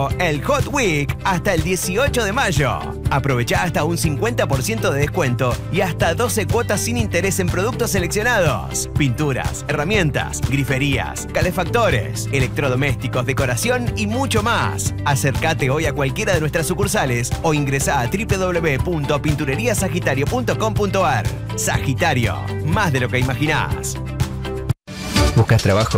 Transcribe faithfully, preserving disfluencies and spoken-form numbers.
El Hot Week hasta el dieciocho de mayo. Aprovecha hasta un cincuenta por ciento de descuento y hasta doce cuotas sin interés en productos seleccionados. Pinturas, herramientas, griferías, calefactores, electrodomésticos, decoración y mucho más. Acércate hoy a cualquiera de nuestras sucursales o ingresa a doble u doble u doble u punto pinturería sagitario punto com punto ar. Sagitario, más de lo que imaginás. ¿Buscas trabajo?